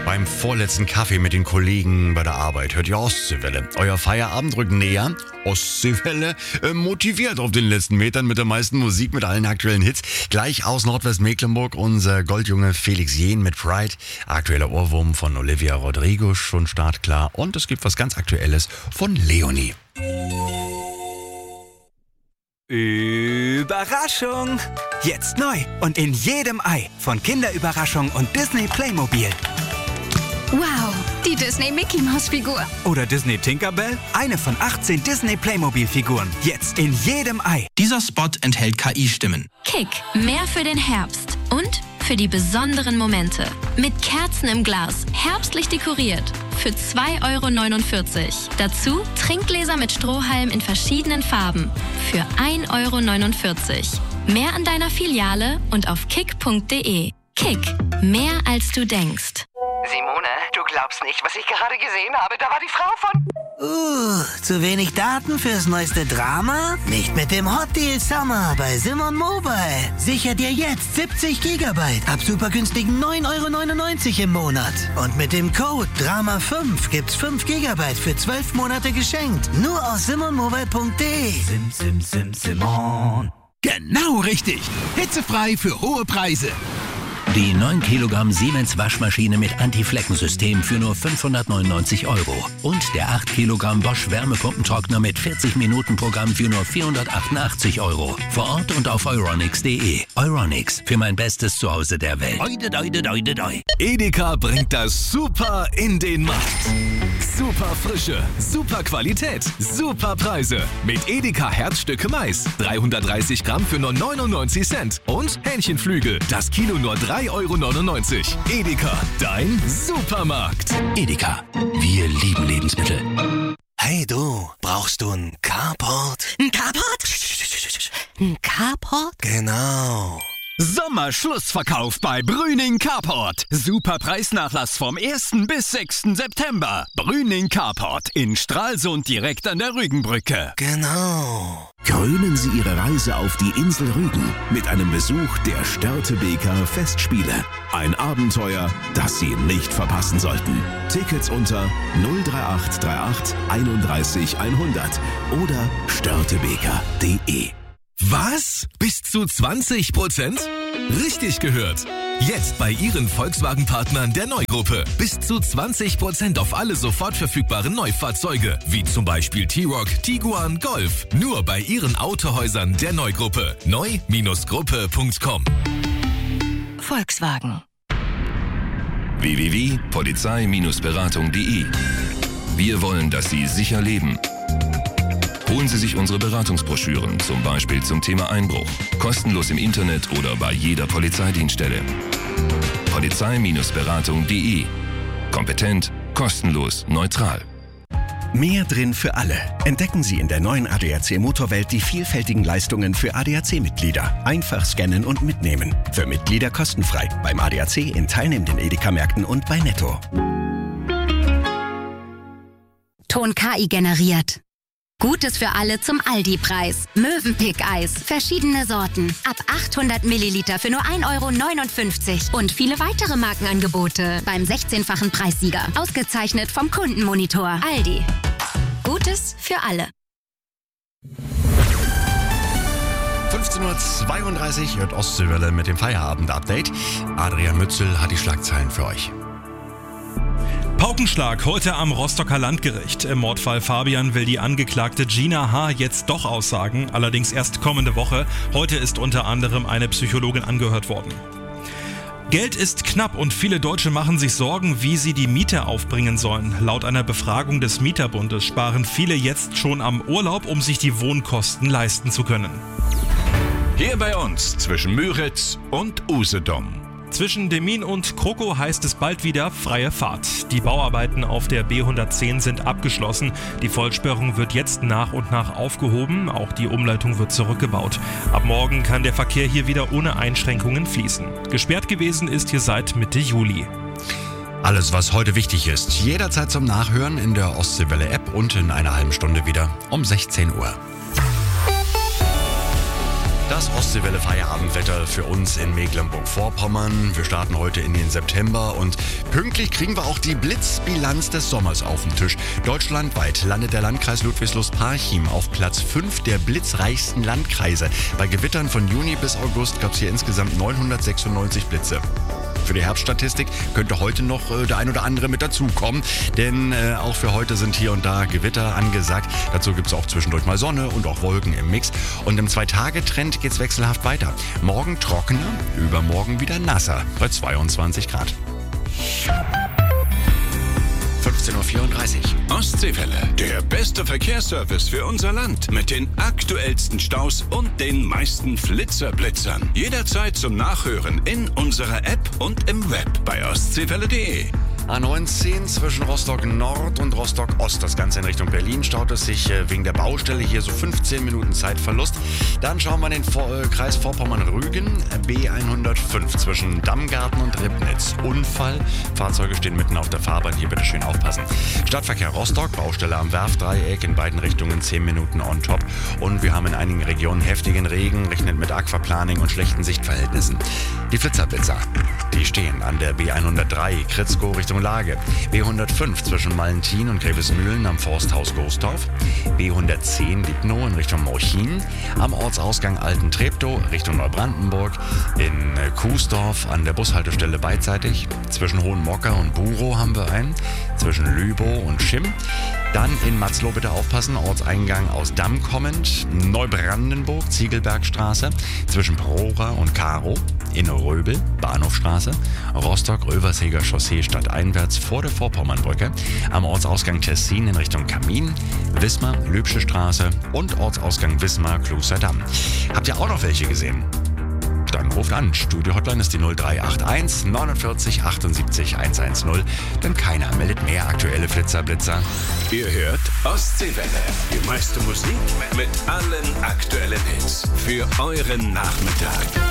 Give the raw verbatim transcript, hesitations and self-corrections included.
Beim vorletzten Kaffee mit den Kollegen bei der Arbeit hört ihr Ostseewelle. Euer Feierabend rückt näher. Ostseewelle äh, motiviert auf den letzten Metern mit der meisten Musik, mit allen aktuellen Hits. Gleich aus Nordwestmecklenburg unser Goldjunge Felix Jähn mit Pride. Aktueller Ohrwurm von Olivia Rodrigo, schon startklar. Und es gibt was ganz Aktuelles von Leonie. Überraschung! Jetzt neu und in jedem Ei von Kinderüberraschung und Disney Playmobil. Wow, die Disney Mickey Maus Figur. Oder Disney Tinkerbell, eine von achtzehn Disney Playmobil Figuren. Jetzt in jedem Ei. Dieser Spot enthält K I-Stimmen. Kick, mehr für den Herbst und für die besonderen Momente. Mit Kerzen im Glas, herbstlich dekoriert. Für zwei Euro neunundvierzig. Dazu Trinkgläser mit Strohhalm in verschiedenen Farben. Für ein Euro neunundvierzig. Mehr an deiner Filiale und auf kick punkt de. Kick, mehr als du denkst. Simone, du glaubst nicht, was ich gerade gesehen habe. Da war die Frau von... Uh, zu wenig Daten fürs neueste Drama? Nicht mit dem Hot Deal Summer bei Simon Mobile. Sicher dir jetzt siebzig Gigabyte ab super günstigen neun Euro neunundneunzig im Monat. Und mit dem Code Drama fünf gibt's fünf Gigabyte für zwölf Monate geschenkt. Nur aus simon mobile punkt de. Sim, sim, sim, Simon. Genau richtig. Hitzefrei für hohe Preise. Die neun Kilogramm Siemens Waschmaschine mit Anti-Flecken-System für nur fünfhundertneunundneunzig Euro. Und der acht Kilogramm Bosch Wärmepumpentrockner mit vierzig Minuten Programm für nur vierhundertachtundachtzig Euro. Vor Ort und auf euronics punkt de. Euronics, für mein bestes Zuhause der Welt. Oide, oide, oide, oide. Edeka bringt das Super in den Markt. Super Frische, super Qualität, super Preise. Mit Edeka Herzstücke Mais. dreihundertdreißig Gramm für nur neunundneunzig Cent. Und Hähnchenflügel, das Kilo nur drei Euro neunundneunzig. Edeka, dein Supermarkt. Edeka, wir lieben Lebensmittel. Hey du, brauchst du einen Carport? Ein Carport? Ein Carport? Genau. Sommerschlussverkauf bei Brüning Carport. Super Preisnachlass vom ersten bis sechsten September. Brüning Carport in Stralsund direkt an der Rügenbrücke. Genau. Krönen Sie Ihre Reise auf die Insel Rügen mit einem Besuch der Störtebeker Festspiele. Ein Abenteuer, das Sie nicht verpassen sollten. Tickets unter null drei acht drei acht einunddreißig hundert oder störtebeker punkt de. Was? Bis zu zwanzig Prozent? Richtig gehört. Jetzt bei Ihren Volkswagen-Partnern der Neugruppe. Bis zu zwanzig Prozent auf alle sofort verfügbaren Neufahrzeuge. Wie zum Beispiel T-Roc, Tiguan, Golf. Nur bei Ihren Autohäusern der Neugruppe. neu Gruppe punkt com. Volkswagen. w w w punkt polizei Bindestrich beratung punkt de. Wir wollen, dass Sie sicher leben. Holen Sie sich unsere Beratungsbroschüren, zum Beispiel zum Thema Einbruch. Kostenlos im Internet oder bei jeder Polizeidienststelle. polizei Bindestrich beratung punkt de. Kompetent, kostenlos, neutral. Mehr drin für alle. Entdecken Sie in der neuen A D A C Motorwelt die vielfältigen Leistungen für A D A C-Mitglieder. Einfach scannen und mitnehmen. Für Mitglieder kostenfrei. Beim A D A C in teilnehmenden Edeka-Märkten und bei Netto. Ton K I generiert. Gutes für alle zum Aldi-Preis. Mövenpick-Eis. Verschiedene Sorten. Ab achthundert Milliliter für nur ein Euro neunundfünfzig. Und viele weitere Markenangebote beim sechzehnfachen Preissieger. Ausgezeichnet vom Kundenmonitor. Aldi. Gutes für alle. fünfzehn Uhr zweiunddreißig hört Ostseewelle mit dem Feierabend-Update. Adrian Mützel hat die Schlagzeilen für euch. Paukenschlag heute am Rostocker Landgericht. Im Mordfall Fabian will die Angeklagte Gina H. jetzt doch aussagen, allerdings erst kommende Woche. Heute ist unter anderem eine Psychologin angehört worden. Geld ist knapp und viele Deutsche machen sich Sorgen, wie sie die Miete aufbringen sollen. Laut einer Befragung des Mieterbundes sparen viele jetzt schon am Urlaub, um sich die Wohnkosten leisten zu können. Hier bei uns zwischen Müritz und Usedom. Zwischen Demmin und Kroko heißt es bald wieder freie Fahrt. Die Bauarbeiten auf der B hundertzehn sind abgeschlossen. Die Vollsperrung wird jetzt nach und nach aufgehoben. Auch die Umleitung wird zurückgebaut. Ab morgen kann der Verkehr hier wieder ohne Einschränkungen fließen. Gesperrt gewesen ist hier seit Mitte Juli. Alles, was heute wichtig ist, jederzeit zum Nachhören in der Ostseewelle-App und in einer halben Stunde wieder um sechzehn Uhr. Das Ostseewelle Feierabendwetter für uns in Mecklenburg-Vorpommern. Wir starten heute in den September und pünktlich kriegen wir auch die Blitzbilanz des Sommers auf den Tisch. Deutschlandweit landet der Landkreis Ludwigslust-Parchim auf Platz fünf der blitzreichsten Landkreise. Bei Gewittern von Juni bis August gab es hier insgesamt neunhundertsechsundneunzig Blitze. Für die Herbststatistik könnte heute noch äh, der ein oder andere mit dazukommen, denn äh, auch für heute sind hier und da Gewitter angesagt. Dazu gibt es auch zwischendurch mal Sonne und auch Wolken im Mix. Und im Zwei-Tage-Trend geht es wechselhaft weiter. Morgen trockener, übermorgen wieder nasser bei zweiundzwanzig Grad. fünfzehn Uhr vierunddreißig. Ostseewelle, der beste Verkehrsservice für unser Land. Mit den aktuellsten Staus und den meisten Flitzerblitzern. Jederzeit zum Nachhören in unserer App und im Web bei ostseewelle punkt de. A neunzehn zwischen Rostock Nord und Rostock Ost. Das Ganze in Richtung Berlin staut es sich äh, wegen der Baustelle hier so fünfzehn Minuten Zeitverlust. Dann schauen wir in den Vor äh, Kreis Vorpommern-Rügen. B hundertfünf zwischen Dammgarten und Ribnitz. Unfall. Fahrzeuge stehen mitten auf der Fahrbahn. Hier bitte schön aufpassen. Stadtverkehr Rostock. Baustelle am Werfdreieck. In beiden Richtungen zehn Minuten on top. Und wir haben in einigen Regionen heftigen Regen. Rechnet mit Aquaplaning und schlechten Sichtverhältnissen. Die Flitzerblitzer. Die stehen an der B hundertdrei. Kritzko Richtung Lage. B hundertfünf zwischen Mallentin und Grevesmühlen am Forsthaus Gostorf. B hundertzehn Dibnow in Richtung Morchin. Am Ortsausgang Alten-Treptow Richtung Neubrandenburg. In Kuhsdorf an der Bushaltestelle beidseitig. Zwischen Hohenmocker und Burow haben wir einen. Zwischen Lübow und Schimm. Dann in Matzlow bitte aufpassen, Ortseingang aus Damm kommend, Neubrandenburg, Ziegelbergstraße, zwischen Prora und Karow, in Röbel, Bahnhofstraße, Rostock-Röversheger Chaussee stadteinwärts vor der Vorpommernbrücke, am Ortsausgang Tessin in Richtung Kamin, Wismar, Lübsche Straße und Ortsausgang Wismar, Klosterdam. Habt ihr auch noch welche gesehen? Dann ruft an. Studio-Hotline ist die null drei acht eins neunundvierzig achtundsiebzig hundertzehn. Denn keiner meldet mehr aktuelle Flitzerblitzer. Ihr hört Ostseewelle. Die meiste Musik mit allen aktuellen Hits. Für euren Nachmittag.